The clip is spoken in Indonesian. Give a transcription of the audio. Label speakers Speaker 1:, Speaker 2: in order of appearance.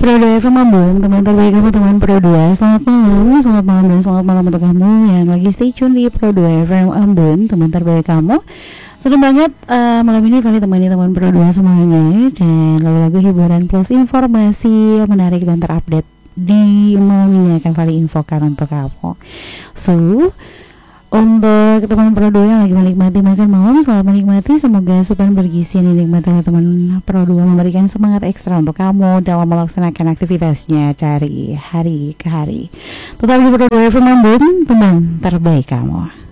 Speaker 1: Pro 2 FM Ambon, teman terbaik kamu, teman Pro 2. Selamat malam dan selamat malam untuk kamu yang lagi stay tune di Pro 2 FM Ambon, teman terbaik kamu. Senang banget malam ini kali temani teman Pro 2 semuanya, dan lagu-lagu hiburan plus informasi menarik dan terupdate di malam ini akan kali infokan untuk kamu. So, untuk teman Pro 2 yang lagi menikmati makan malam, selamat menikmati. Semoga asupan bergizi yang dinikmati oleh teman Pro 2 memberikan semangat ekstra untuk kamu dalam melaksanakan aktivitasnya dari hari ke hari. Tetap di Pro 2 FM Ambon, teman terbaik kamu.